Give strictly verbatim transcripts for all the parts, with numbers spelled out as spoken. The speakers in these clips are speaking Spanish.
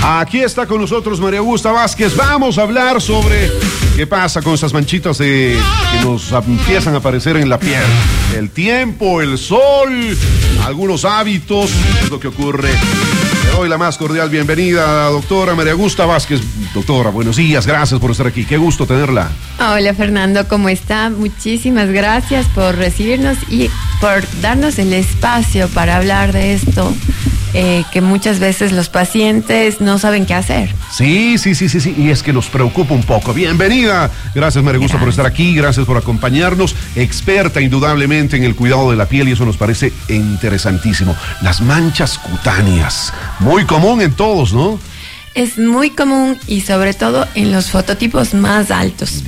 Aquí está con nosotros María Augusta Vázquez. Vamos a hablar sobre qué pasa con esas manchitas de, que nos empiezan a aparecer en la piel. El tiempo, el sol, algunos hábitos, es lo que ocurre. Le doy la más cordial bienvenida a doctora María Augusta Vázquez. Doctora, buenos días, gracias por estar aquí. Qué gusto tenerla. Hola Fernando, ¿cómo está? Muchísimas gracias por recibirnos y por darnos el espacio para hablar de esto. Eh, que muchas veces los pacientes no saben qué hacer. Sí, sí, sí, sí, sí, y es que nos preocupa un poco. Bienvenida. Gracias, María Augusta, por estar aquí, gracias por acompañarnos. Experta indudablemente en el cuidado de la piel y eso nos parece interesantísimo. Las manchas cutáneas, muy común en todos, ¿no? Es muy común y sobre todo en los fototipos más altos.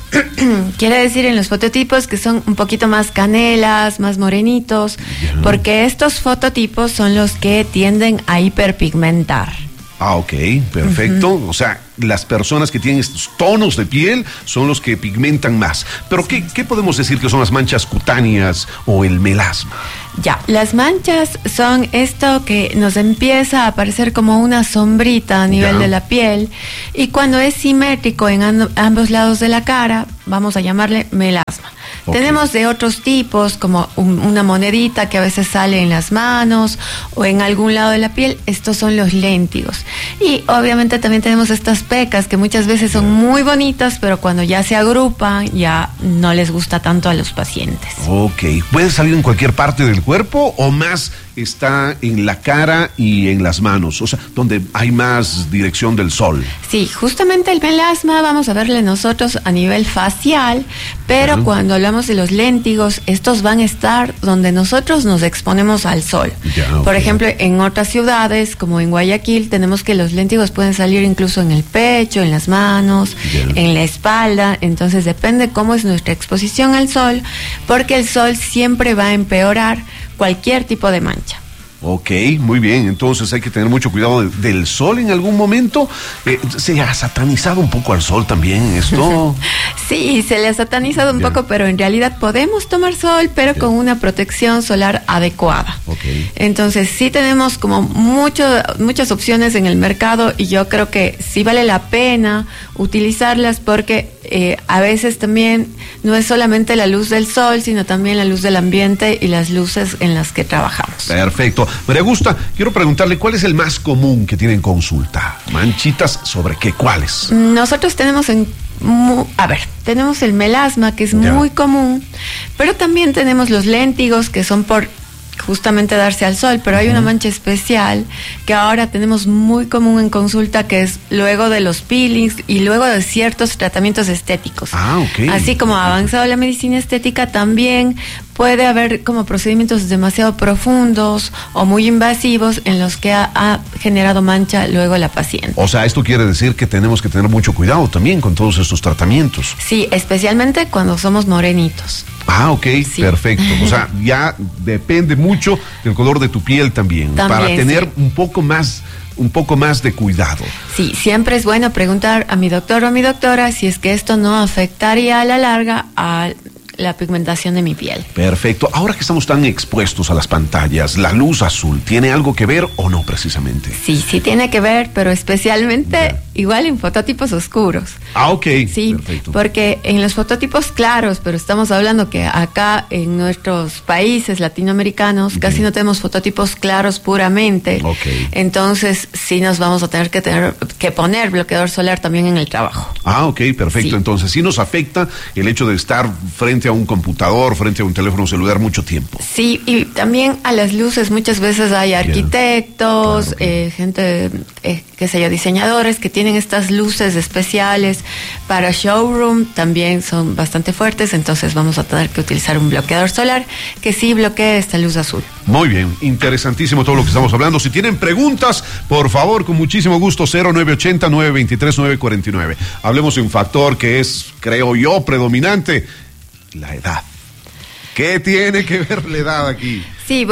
Quiere decir en los fototipos que son un poquito más canelas, más morenitos, ya. Porque estos fototipos son los que tienden a hiperpigmentar. Ah, ok, perfecto. Uh-huh. O sea, las personas que tienen estos tonos de piel son los que pigmentan más. Pero ¿qué, qué podemos decir que son las manchas cutáneas o el melasma? Ya, las manchas son esto que nos empieza a aparecer como una sombrita a nivel ya. de la piel, y cuando es simétrico en and- ambos lados de la cara, vamos a llamarle melasma. Okay. Tenemos de otros tipos, como un, una monedita que a veces sale en las manos o en algún lado de la piel. Estos son los léntigos. Y obviamente también tenemos estas pecas que muchas veces son muy bonitas, pero cuando ya se agrupan ya no les gusta tanto a los pacientes. Ok, ¿puede salir en cualquier parte del cuerpo o más está en la cara y en las manos? O sea, donde hay más dirección del sol. Sí, justamente el melasma vamos a verle nosotros a nivel facial, pero uh-huh. cuando hablamos de los léntigos, estos van a estar donde nosotros nos exponemos al sol. Ya, okay. Por ejemplo, en otras ciudades, como en Guayaquil, tenemos que los léntigos pueden salir incluso en el pecho, en las manos, ya. en la espalda. Entonces depende cómo es nuestra exposición al sol, porque el sol siempre va a empeorar cualquier tipo de mancha. Ok, muy bien, entonces hay que tener mucho cuidado de, del sol en algún momento. Eh, ¿Se ha satanizado un poco al sol también esto? Sí, se le ha satanizado un yeah. poco, pero en realidad podemos tomar sol, pero yeah. con una protección solar adecuada. Okay. Entonces sí tenemos como mucho, muchas opciones en el mercado y yo creo que sí vale la pena utilizarlas porque eh, a veces también no es solamente la luz del sol, sino también la luz del ambiente y las luces en las que trabajamos. Perfecto. María Augusta, quiero preguntarle, ¿cuál es el más común que tienen consulta? ¿Manchitas sobre qué? ¿Cuáles? Nosotros tenemos en... Mu- a ver, tenemos el melasma, que es ya. muy común, pero también tenemos los léntigos, que son por justamente darse al sol, pero hay uh-huh. una mancha especial que ahora tenemos muy común en consulta, que es luego de los peelings y luego de ciertos tratamientos estéticos. Ah, ok. Así como ha avanzado la medicina estética, también puede haber como procedimientos demasiado profundos o muy invasivos en los que ha, ha generado mancha luego la paciente. O sea, esto quiere decir que tenemos que tener mucho cuidado también con todos estos tratamientos. Sí, especialmente cuando somos morenitos. Ah, ok, sí. Perfecto. O sea, ya depende mucho del color de tu piel también, también para tener sí. un poco más un poco más de cuidado. Sí, siempre es bueno preguntar a mi doctor o a mi doctora si es que esto no afectaría a la larga a la pigmentación de mi piel. Perfecto. Ahora que estamos tan expuestos a las pantallas, ¿la luz azul tiene algo que ver o no precisamente? Sí, sí tiene que ver, pero especialmente yeah. igual en fototipos oscuros. Ah, ok. Sí, perfecto. Porque en los fototipos claros, pero estamos hablando que acá en nuestros países latinoamericanos okay. casi no tenemos fototipos claros puramente. Okay. Entonces sí nos vamos a tener que tener que poner bloqueador solar también en el trabajo. Ah, ok, perfecto. Sí. Entonces sí nos afecta el hecho de estar frente a un computador, frente a un teléfono celular mucho tiempo. Sí, y también a las luces muchas veces hay arquitectos, claro, okay. eh, gente, eh, qué sé yo, diseñadores que tienen estas luces especiales para showroom, también son bastante fuertes, entonces vamos a tener que utilizar un bloqueador solar que sí bloquee esta luz azul. Muy bien, interesantísimo todo lo que estamos hablando. Si tienen preguntas, por favor, con muchísimo gusto, cero nueve ochenta, nueve veintitrés, nueve cuarenta y nueve. Hablemos de un factor que es, creo yo, predominante. La edad. ¿Qué tiene que ver la edad aquí? Sí, bueno,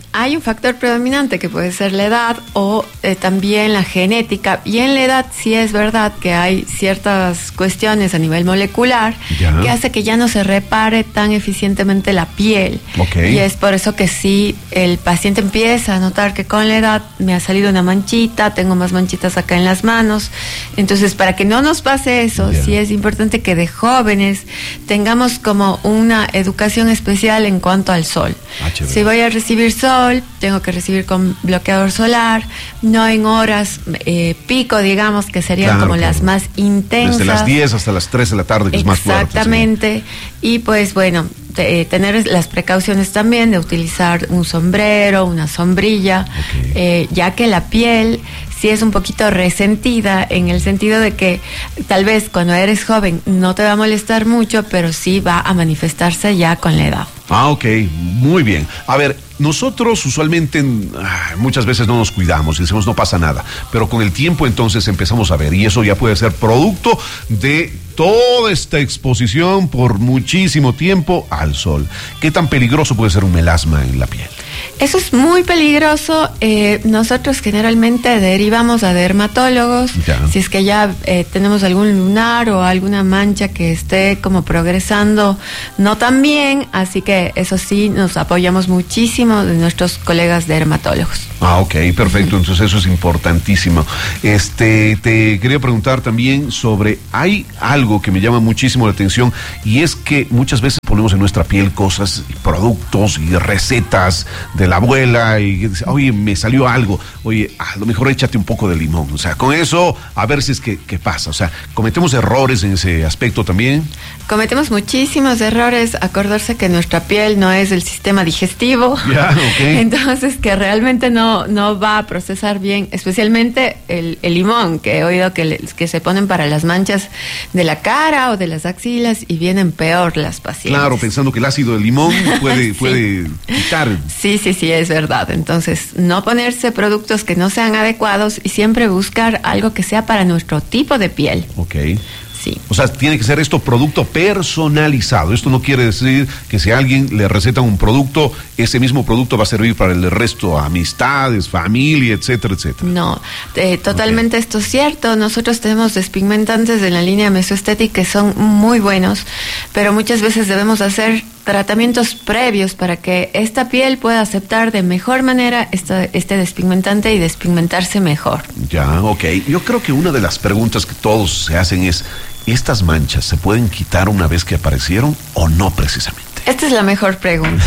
hay un factor predominante que puede ser la edad o eh, también la genética. Y en la edad sí es verdad que hay ciertas cuestiones a nivel molecular ya. que hace que ya no se repare tan eficientemente la piel. Okay. Y es por eso que sí el paciente empieza a notar que con la edad me ha salido una manchita, tengo más manchitas acá en las manos. Entonces, para que no nos pase eso, yeah. sí es importante que de jóvenes tengamos como una educación especial en cuanto al sol. Ah, si voy a recibir sol, tengo que recibir con bloqueador solar, no en horas eh, pico, digamos, que serían claro, como claro. las más intensas. Desde las diez hasta las tres de la tarde, que es más fuerte. Exactamente. Sí. Y pues bueno, de, eh, tener las precauciones también de utilizar un sombrero, una sombrilla, okay. eh, ya que la piel sí es un poquito resentida en el sentido de que tal vez cuando eres joven no te va a molestar mucho, pero sí va a manifestarse ya con la edad. Ah, ok, muy bien. A ver, nosotros usualmente muchas veces no nos cuidamos y decimos no pasa nada, pero con el tiempo entonces empezamos a ver y eso ya puede ser producto de toda esta exposición por muchísimo tiempo al sol. ¿Qué tan peligroso puede ser un melasma en la piel? Eso es muy peligroso. Eh, nosotros generalmente derivamos a dermatólogos ya. si es que ya eh, tenemos algún lunar o alguna mancha que esté como progresando no tan bien, así que eso sí nos apoyamos muchísimo de nuestros colegas dermatólogos. Ah, ok, perfecto, entonces eso es importantísimo. Este, te quería preguntar también sobre, hay algo que me llama muchísimo la atención y es que muchas veces ponemos en nuestra piel cosas, productos y recetas de la abuela y dice, oye, me salió algo, oye, a lo mejor échate un poco de limón, o sea, con eso a ver si es que, que pasa, o sea, cometemos errores en ese aspecto también. Cometemos muchísimos errores, acordarse que nuestra piel no es el sistema digestivo, yeah, okay. entonces que realmente no, no va a procesar bien, especialmente el, el limón, que he oído que, le, que se ponen para las manchas de la cara o de las axilas y vienen peor las pacientes. Claro, pensando que el ácido del limón puede, sí. puede quitar. Sí, sí, sí, es verdad. Entonces, no ponerse productos que no sean adecuados y siempre buscar algo que sea para nuestro tipo de piel. Ok. Sí. O sea, tiene que ser esto producto personalizado. Esto no quiere decir que si a alguien le recetan un producto, ese mismo producto va a servir para el resto, amistades, familia, etcétera, etcétera. No, eh, totalmente okay. esto es cierto. Nosotros tenemos despigmentantes en la línea Mesoesthetic que son muy buenos, pero muchas veces debemos hacer tratamientos previos para que esta piel pueda aceptar de mejor manera esta, este despigmentante y despigmentarse mejor. Ya, ok. Yo creo que una de las preguntas que todos se hacen es, ¿estas manchas se pueden quitar una vez que aparecieron o no precisamente? Esta es la mejor pregunta,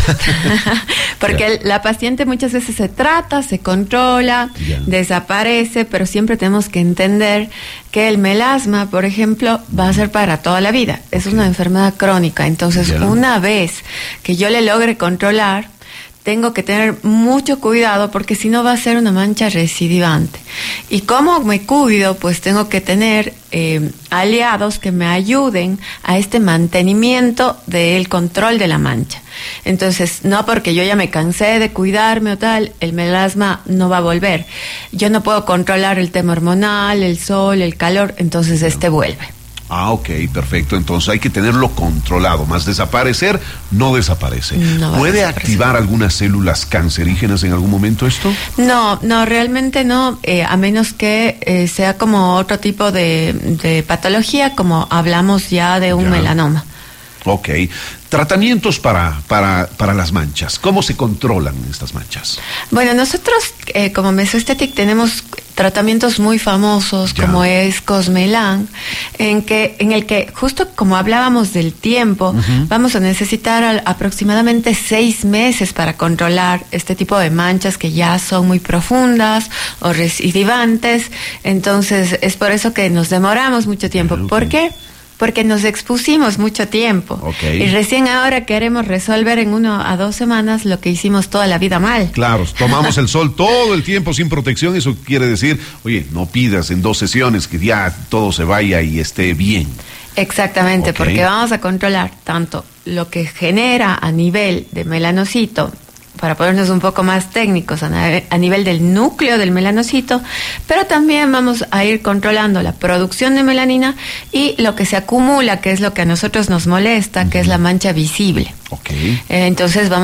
porque yeah. la paciente muchas veces se trata, se controla, yeah. desaparece, pero siempre tenemos que entender que el melasma, por ejemplo, va a ser para toda la vida. Es okay. una enfermedad crónica, entonces yeah. una vez que yo le logre controlar, tengo que tener mucho cuidado porque si no va a ser una mancha recidivante. ¿Y cómo me cuido? Pues tengo que tener eh, aliados que me ayuden a este mantenimiento del control de la mancha. Entonces, no porque yo ya me cansé de cuidarme o tal, el melasma no va a volver. Yo no puedo controlar el tema hormonal, el sol, el calor, entonces este vuelve. Ah, ok, perfecto. Entonces hay que tenerlo controlado. Más desaparecer, no desaparece. No ¿Puede activar algunas células cancerígenas en algún momento esto? No, no, realmente no, eh, a menos que eh, sea como otro tipo de, de patología, como hablamos ya de un ya. melanoma. Ok. Tratamientos para, para, para las manchas. ¿Cómo se controlan estas manchas? Bueno, nosotros eh, como Mesoesthetic tenemos tratamientos muy famosos ya. como es Cosmelan, en que en el que justo como hablábamos del tiempo, uh-huh. vamos a necesitar al, aproximadamente seis meses para controlar este tipo de manchas que ya son muy profundas o recidivantes. Entonces es por eso que nos demoramos mucho tiempo. Okay. ¿Por qué? Porque nos expusimos mucho tiempo. Okay. Y recién ahora queremos resolver en uno a dos semanas lo que hicimos toda la vida mal. Claro, tomamos el sol todo el tiempo sin protección. Eso quiere decir, oye, no pidas en dos sesiones que ya todo se vaya y esté bien. Exactamente, okay. porque vamos a controlar tanto lo que genera a nivel de melanocito, para ponernos un poco más técnicos, a nivel del núcleo del melanocito, pero también vamos a ir controlando la producción de melanina y lo que se acumula, que es lo que a nosotros nos molesta, uh-huh. que es la mancha visible. Okay. Entonces vamos a ir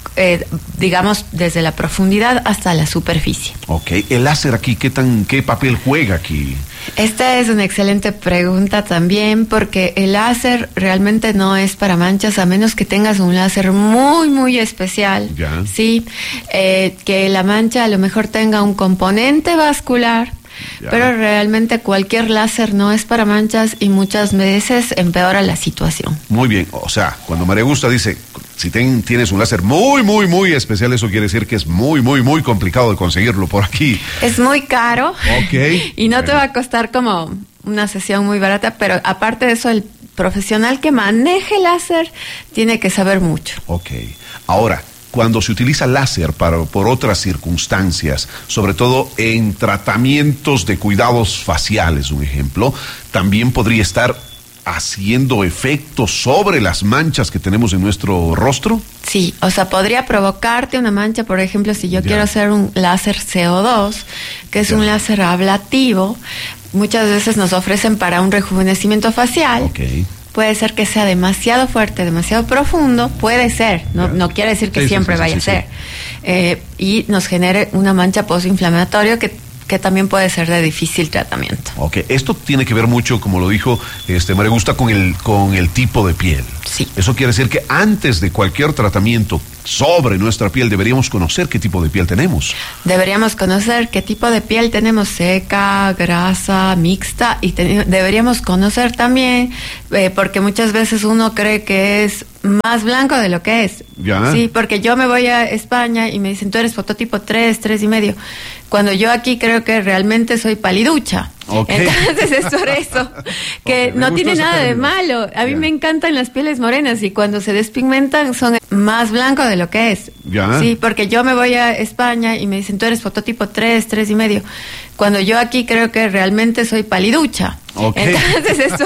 Eh, digamos, desde la profundidad hasta la superficie. Ok, el láser aquí, ¿qué tan, qué papel juega aquí? Esta es una excelente pregunta también, porque el láser realmente no es para manchas, a menos que tengas un láser muy, muy especial. Ya. Sí, eh, que la mancha a lo mejor tenga un componente vascular. Ya. Pero realmente cualquier láser no es para manchas y muchas veces empeora la situación. Muy bien, o sea, cuando María Augusta dice, si ten, tienes un láser muy, muy, muy especial, eso quiere decir que es muy, muy, muy complicado de conseguirlo por aquí. Es muy caro. Ok. Y no bueno. te va a costar como una sesión muy barata, pero aparte de eso, el profesional que maneje láser tiene que saber mucho. Ok. Ahora, cuando se utiliza láser para, por otras circunstancias, sobre todo en tratamientos de cuidados faciales, un ejemplo, también podría estar haciendo efecto sobre las manchas que tenemos en nuestro rostro. Sí, o sea, podría provocarte una mancha, por ejemplo, si yo ya. quiero hacer un láser C O dos, que es ya. un láser ablativo, muchas veces nos ofrecen para un rejuvenecimiento facial. Okay. Puede ser que sea demasiado fuerte, demasiado profundo, puede ser, no, no quiere decir que sí, siempre sí, sí, vaya sí, sí, a ser, sí. Eh, y nos genere una mancha postinflamatoria que, que también puede ser de difícil tratamiento. Ok, esto tiene que ver mucho, como lo dijo este, María Augusta, con el, con el tipo de piel. Sí. Eso quiere decir que antes de cualquier tratamiento sobre nuestra piel deberíamos conocer qué tipo de piel tenemos. Deberíamos conocer qué tipo de piel tenemos, seca, grasa, mixta, y te, deberíamos conocer también, eh, porque muchas veces uno cree que es más blanco de lo que es. ¿Ya? Sí, porque yo me voy a España y me dicen, tú eres fototipo tres, tres y medio. Cuando yo aquí creo que realmente soy paliducha. Okay. Entonces es por eso que okay, no tiene nada de malo. A mí yeah. me encantan las pieles morenas y cuando se despigmentan son más blancos de lo que es. Yeah. Sí, porque yo me voy a España y me dicen, tú eres fototipo tres, tres y medio. Cuando yo aquí creo que realmente soy paliducha. Okay. Entonces es